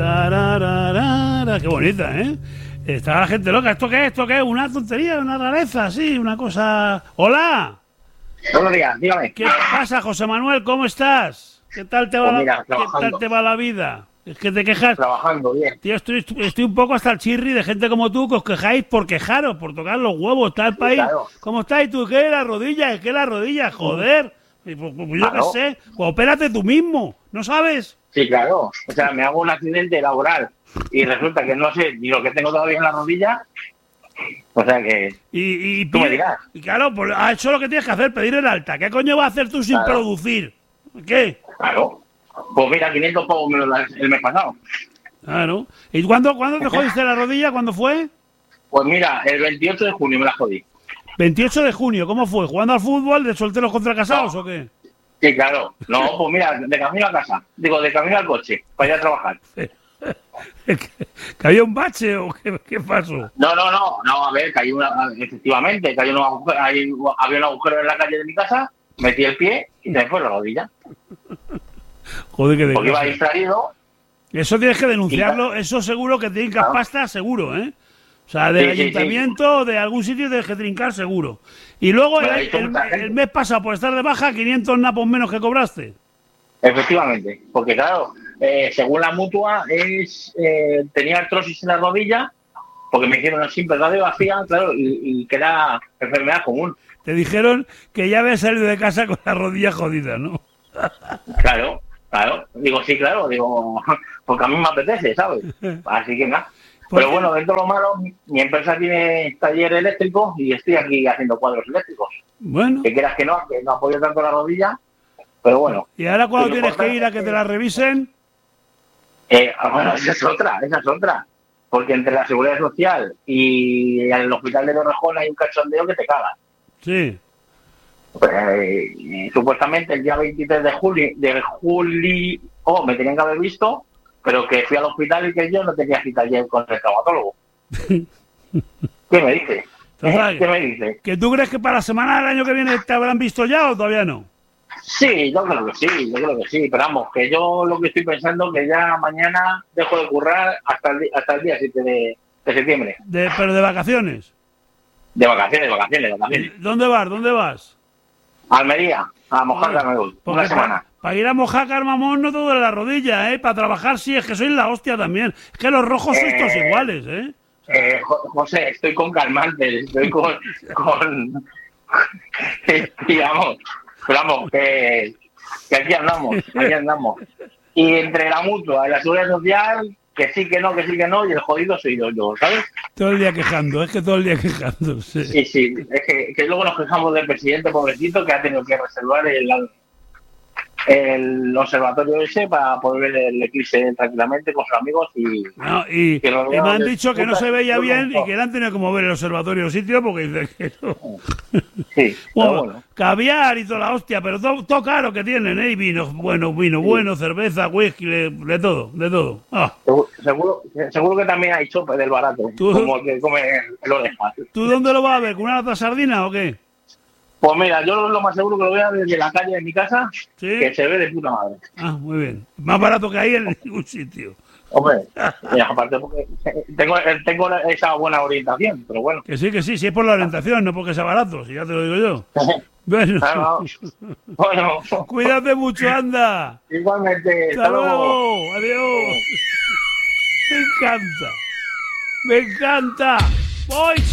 Tarararara. Qué bonita, ¿eh? Está la gente loca. ¿Esto qué es? ¿Esto qué es? Una tontería, una rareza, sí, una cosa... ¡Hola! Buenos días, dígame. ¿Qué pasa, José Manuel? ¿Cómo estás? ¿Qué tal te va, Pues mira, ¿qué tal te va la vida? Es que te quejas... Trabajando bien. Tío, estoy un poco hasta el chirri de gente como tú que os quejáis por quejaros, por tocar los huevos. Está el país... Claro. ¿Cómo estás? ¿Y tú qué? ¿La rodilla? ¿Qué la rodilla? Joder. Pues yo Claro. qué sé. Pues opérate tú mismo. ¿No sabes? Sí, claro. O sea, me hago un accidente laboral y resulta que no sé ni lo que tengo todavía en la rodilla. O sea que... Y tú me dirás. y claro, pues has hecho lo que tienes que hacer, pedir el alta. ¿Qué coño vas a hacer tú sin Claro. producir? ¿Qué? Claro. Pues mira, 500 pavos el mes pasado. Claro. ¿Y cuándo te jodiste la rodilla? ¿Cuándo fue? Pues mira, el 28 de junio me la jodí. 28 de junio. ¿Cómo fue? ¿Jugando al fútbol de solteros contra casados o qué? Sí, claro. No, pues mira, de camino a casa. Digo, de camino al coche, para ir a trabajar. ¿Que había un bache o qué pasó? No, a ver, efectivamente, había un agujero en la calle de mi casa, metí el pie y me fue la rodilla. Joder, que Porque iba desgracia. distraído. Eso tienes que denunciarlo, eso seguro que te trincas pasta, seguro, ¿eh? O sea, del Sí, ayuntamiento o de algún sitio tienes que trincar, seguro. Y luego Me lo ha dicho mucha gente. el mes pasado, por estar de baja, 500 napos menos que cobraste. Efectivamente, porque claro, según la mutua, tenía artrosis en la rodilla, porque me hicieron una simple radiografía, claro, y que era enfermedad común. Te dijeron que ya habías salido de casa con la rodilla jodida, ¿no? Claro. Digo, sí, claro, porque a mí me apetece, ¿sabes? Así que nada. ¿Por Pero qué? bueno, dentro de lo malo, mi empresa tiene taller eléctrico y estoy aquí haciendo cuadros eléctricos. Bueno. Que quieras que no apoyo tanto la rodilla, pero bueno. ¿Y ahora cuándo Lo tienes que ir a importante que te la revisen? Bueno, esa es otra. Porque entre la Seguridad Social y el Hospital de Torrejón hay un cachondeo que te caga. Sí. Y supuestamente el día 23 de julio me tenían que haber visto, pero que fui al hospital y que yo no tenía cita ayer con el traumatólogo. ¿Qué me dice? Total, ¿Qué me dice? ¿Que tú crees que para la semana del año que viene te habrán visto ya o todavía no? Sí, yo creo que sí, pero vamos, que yo lo que estoy pensando que ya mañana dejo de currar hasta el día 7 de septiembre. Pero de vacaciones. De vacaciones. ¿Dónde vas? Almería, a Mojácar me voy, una semana. Para ir a Mojácar, mamón, no te duele la rodilla, ¿eh? Para trabajar sí, es que soy la hostia también. Es que los rojos sois todos iguales, ¿eh? José, estoy con calmantes, estoy con digamos, pero vamos, que aquí andamos. Y entre la mutua y la seguridad social, que sí, que no, y el jodido soy yo, ¿sabes? Todo el día quejando, es que todo el día quejándose. Sí, es que luego nos quejamos del presidente pobrecito que ha tenido que reservar el observatorio ese para poder ver el eclipse tranquilamente con sus amigos y me han dicho que no se veía bien y que le han tenido que mover el observatorio sitio porque dicen que no. Sí, bueno. Caviar y toda la hostia, pero todo caro que tienen, ¿eh? Y vino bueno, cerveza, whisky, de todo. Ah. Seguro que también hay chope del barato, como el que come el oreja. ¿Tú dónde lo vas a ver? ¿Con una lata de sardina o qué? Pues mira, yo lo más seguro que lo voy a ver desde la calle de mi casa, ¿Sí? Que se ve de puta madre. Ah, muy bien. Más barato que ahí en ningún sitio. Hombre, y aparte porque tengo esa buena orientación, pero bueno. Que sí, si es por la orientación, no porque sea barato, si ya te lo digo yo. Bueno. Cuídate mucho, anda. Igualmente. Hasta luego. Adiós. Me encanta. Voy.